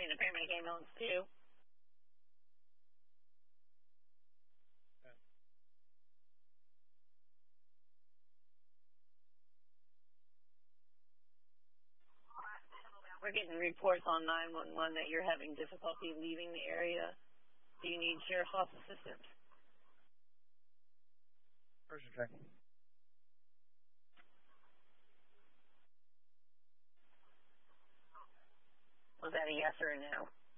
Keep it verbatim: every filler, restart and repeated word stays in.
and a paramedic ambulance too. We're getting reports on nine one one that you're having difficulty leaving the area. Do you need sheriff's office assistance? Person check. Was that a yes or a no?